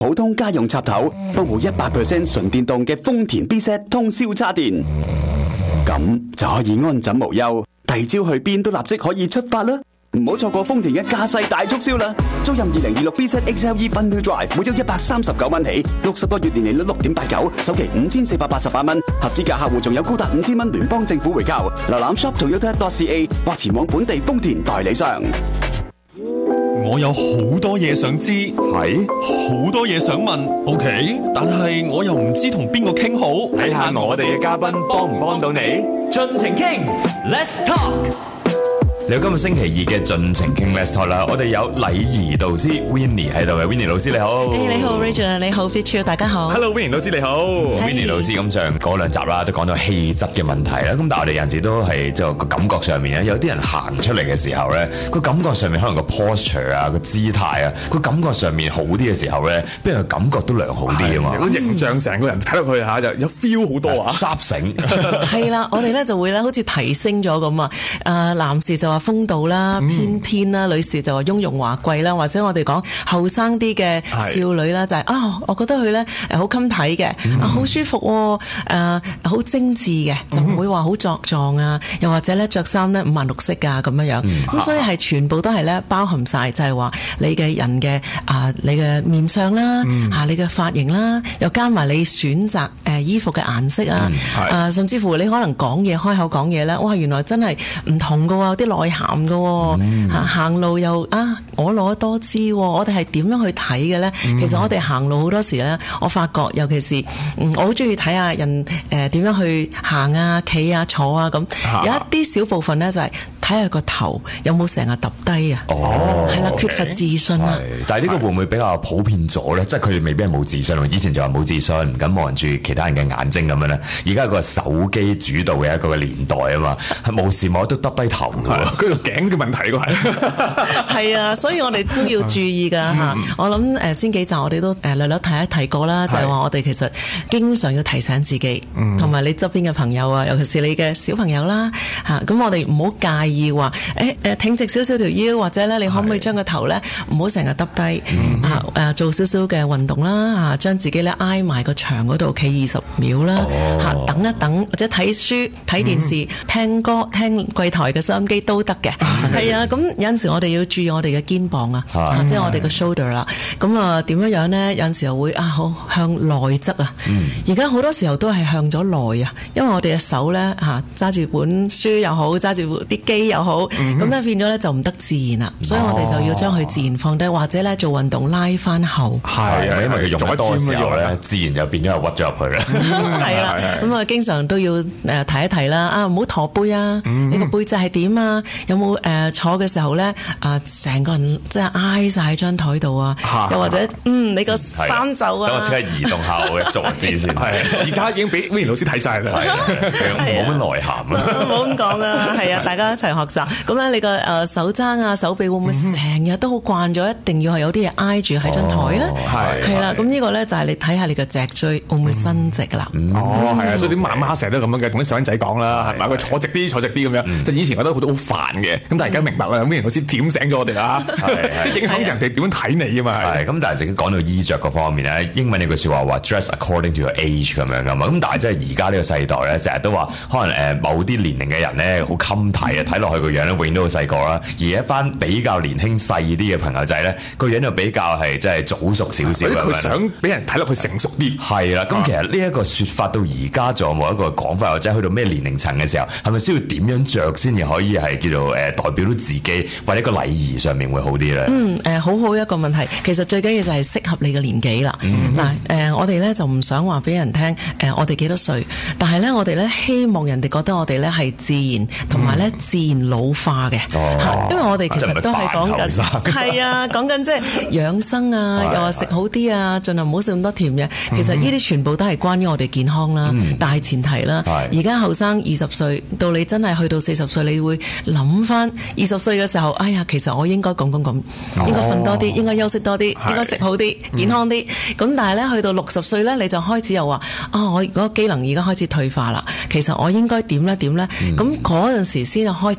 普通家用插頭，幫補 100% 純電動嘅豐田 B-Set 通宵叉電，咁就可以安枕無憂，第二朝去邊都立即可以出發啦！唔好錯過豐田嘅駕駛大促銷啦！租任2026 B-Set XLE Fun-Wheel Drive，每周139蚊起，60個月年利率6.89，首期5488蚊，合資格客戶仲有高達5000蚊聯邦政府回扣。瀏覽 shop.toyota.ca 或前往本地豐田代理商。 我有好多嘢想知，係好多嘢想問 ，OK， 但係我又唔知同邊個傾好， 睇下我哋嘅嘉賓幫唔幫到你， 盡情傾 ，Let's talk。 嚟到今日星期二嘅盡情傾 Let's Talk 啦，我哋有禮儀導師 Winnie 喺度嘅 ，Winnie 老師你好。 你好 Rachel， 你好 Fitch， 大家好。 Hello Winnie 老師你好。 Winnie 老師咁上嗰兩集啦，都講到氣質嘅問題啦。咁但係我哋有陣時都係就個感覺上面咧，有啲人行出嚟嘅時候咧，個感覺上面可能個 posture 啊、個姿態啊，個感覺上面好啲嘅時候咧，俾人感覺都良好啲啊嘛。 個形象成個人睇落去嚇就有 feel 好多啊 ，sharp 醒。 係啦，我哋咧就會咧好似提升咗咁啊。男士就話風度啦。偏啦，女士就話雍容華貴啦，或者我哋講後生啲嘅少女啦，就係我覺得佢咧好襟睇嘅，好舒服喎，好精緻嘅，就唔會話好作狀啊，又或者咧着衫咧五顏六色啊咁樣樣，咁所以係全部都係咧包含晒，就係話你嘅人嘅你嘅面相啦，你嘅髮型啦，又加埋你選擇衣服嘅顏色啊，甚至乎你可能講嘢開口講嘢咧，哇原來真係唔同㗎喎，有啲內涵㗎喎。行路又我攞多姿，我哋係點樣去睇嘅咧？其實我哋行路好多時咧，我發覺尤其是我好中意睇下人點樣去行啊、企啊、坐啊咁，有一啲小部分咧就係睇下個頭有冇成日揼低啊，係啦，缺乏自信啊。 但係呢個會唔會比較普遍咗咧？即係佢哋未必係冇自信，以前就話冇自信，唔敢望住其他人嘅眼睛咁樣咧。而家個手機主導嘅一個年代啊嘛，係無時無刻都耷低頭㗎， 佢個頸嘅問題個係。 係啊，所以我哋都要注意㗎嚇。我諗先幾集我哋都略略提過啦，就係話我哋其實經常要提醒自己，同埋你側邊嘅朋友啊，尤其是你嘅小朋友啦嚇。咁我哋唔好介意話挺直少少條腰，或者咧你可唔可以將個頭咧唔好成日耷低做少少嘅運動啦嚇，將自己咧挨埋個牆嗰度企20秒啦嚇，等一等或者睇書、睇電視、聽歌、聽櫃台嘅收音機都得嘅。係啊，咁有陣時我哋要注意我哋嘅肩膀啊，即係我哋嘅 shoulder 啦。咁點樣咧？有陣時候會好向內側啊。而家好多時候都係向咗內啊，因為我哋嘅手咧揸住本書又好，揸住啲機又好，咁咧變咗咧就唔得自然啦。所以我哋就要將佢自然放低，或者咧做運動拉翻後。 係啊，因為佢用得多時候咧，自然就變咗係屈咗入去啦。 係啊，咁經常都要提一提啦。唔好駝背啊！你個背脊係點啊？有冇坐嘅時候咧成個人即係挨晒喺張台度啊？又或者你個衫袖啊？ 等我即刻移動下我嘅坐姿先。 係，而家已經俾 Winnie 老師睇晒啦。 冇乜內涵啊！ 唔好咁講啊！係啊，大家一齊學習。咁咧，你個手踭啊、手臂會唔會成日都好慣咗，一定要係有啲嘢挨住喺張台咧？係啦，咁呢個咧就係你睇下你個脊椎會唔會伸直啦？ 係啊，所以啲媽媽成日都咁樣嘅，同啲細蚊仔講啦，係咪？佢坐直啲咁樣。就以前覺得好多好煩嘅，咁但係而家明白啦。Winnie 老師點醒咗我哋啦，影響人哋點樣睇你啊嘛。係咁，但係淨講到衣着嗰方面咧，英文有句説話 dress according to your age 咁樣噶嘛。咁但係即係而家呢個世代咧，成日都話可能某啲年齡嘅人咧好襟睇啊，睇落去個樣咧永遠都好細個啦。而一班比較年輕細啲嘅朋友仔咧，個樣就比較係即係早熟少少咁樣。佢想俾人睇落去成熟啲。 係啦，咁其實呢一個説法到而家仲有冇一個講法，或者去到咩年齡層嘅時候，係咪需要點樣着先至可以係叫做代表到自己，或者個禮儀上面會好啲咧？ 好好一個問題。其實最緊要就係適合你嘅年紀啦。嗱，我哋咧就唔想話俾人聽我哋幾多歲，但係咧我哋咧希望人哋覺得我哋咧係自然，同埋咧自然老化嘅。因為我哋其實都係講緊係啊，講緊即係養生啊，又話食好啲啊，盡量唔好食咁多甜嘢。其實呢啲全部都係關於我哋健康啦，大前提啦。而家後生20歲到你真係去到40歲，你會諗翻20歲嘅時候，哎呀，其實我應該咁，應該瞓多啲，應該休息多啲，應該食好啲，健康啲。咁但係咧，去到60歲咧，你就開始又話我嗰個機能而家開始退化啦。其實我應該點咧？咁嗰陣時先開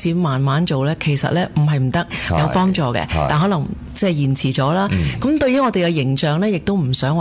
開始慢慢做咧，其實咧唔係唔得，有幫助嘅，但可能即係延遲咗啦。咁對於我哋嘅形象咧，亦都唔想